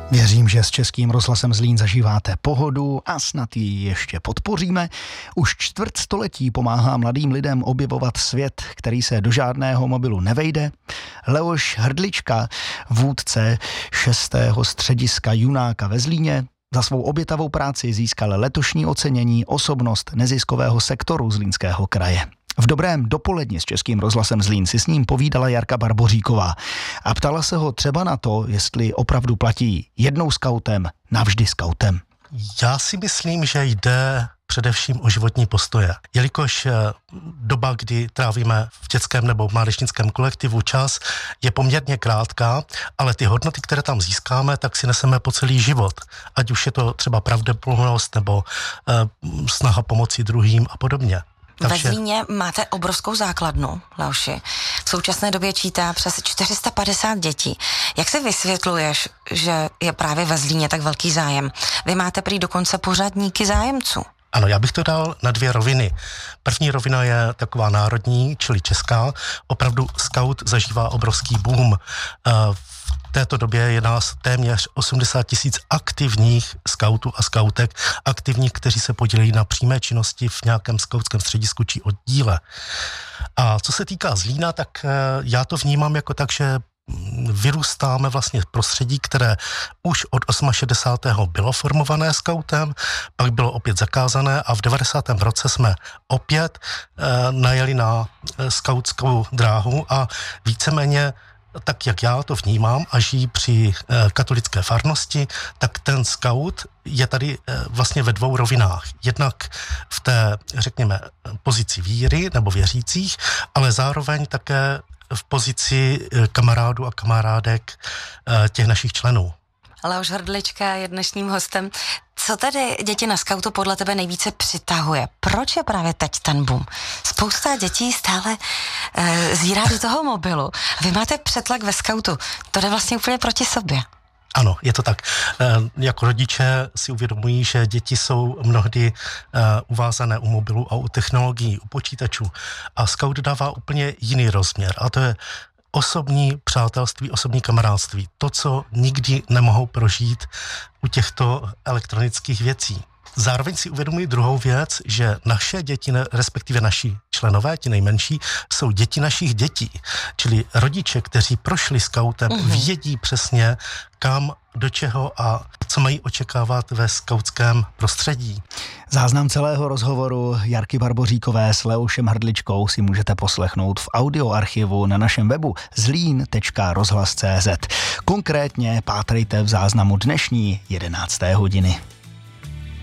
Věřím, že s Českým rozhlasem Zlín zažíváte pohodu a snad ji ještě podpoříme. Už čtvrtstoletí pomáhá mladým lidem objevovat svět, který se do žádného mobilu nevejde. Leoš Hrdlička, vůdce 6. střediska Junáka ve Zlíně, za svou obětavou práci získal letošní ocenění osobnost neziskového sektoru Zlínského kraje. V dobrém dopoledni s Českým rozhlasem Zlín si s ním povídala Jarka Barboříková a ptala se ho třeba na to, jestli opravdu platí jednou skautem, navždy skautem. Já si myslím, že jde především o životní postoje. Jelikož doba, kdy trávíme v dětském nebo mládežnickém kolektivu čas, je poměrně krátká, ale ty hodnoty, které tam získáme, tak si neseme po celý život. Ať už je to třeba pravděpodobnost nebo snaha pomoci druhým a podobně. Ve Zlíně máte obrovskou základnu, Leoši. V současné době čítá přes 450 dětí. Jak si vysvětluješ, že je právě ve Zlíně tak velký zájem? Vy máte prý dokonce pořadníky zájemců. Ano, já bych to dal na dvě roviny. První rovina je taková národní, čili česká. Opravdu skaut zažívá obrovský boom. V této době je nás téměř 80 000 aktivních skautů a skautek, aktivních, kteří se podílejí na přímé činnosti v nějakém skautském středisku či oddíle. A co se týká Zlína, tak já to vnímám jako tak, že vyrůstáme vlastně v prostředí, které už od 68. bylo formované skautem, pak bylo opět zakázané a v 90. roce jsme opět najeli na skautskou dráhu a víceméně tak, jak já to vnímám a žijí při katolické farnosti, tak ten skaut je tady vlastně ve dvou rovinách. Jednak v té, řekněme, pozici víry nebo věřících, ale zároveň také v pozici kamarádů a kamarádek těch našich členů. Leoš Hrdlička je dnešním hostem. Co tedy děti na skautu podle tebe nejvíce přitahuje? Proč je právě teď ten boom? Spousta dětí stále zírá do toho mobilu. Vy máte přetlak ve skautu. To jde vlastně úplně proti sobě. Ano, je to tak. Jako rodiče si uvědomují, že děti jsou mnohdy uvázané u mobilu a u technologií, u počítačů. A skaut dává úplně jiný rozměr. A to je osobní přátelství, osobní kamarádství. To, co nikdy nemohou prožít u těchto elektronických věcí. Zároveň si uvědomuji druhou věc, že naše děti, respektive naši členové, ti nejmenší, jsou děti našich dětí. Čili rodiče, kteří prošli skautem, vědí přesně, kam, do čeho a co mají očekávat ve skautském prostředí. Záznam celého rozhovoru Jarky Barboříkové s Leošem Hrdličkou si můžete poslechnout v audioarchivu na našem webu zlin.rozhlas.cz. Konkrétně pátrejte v záznamu dnešní 11. hodiny.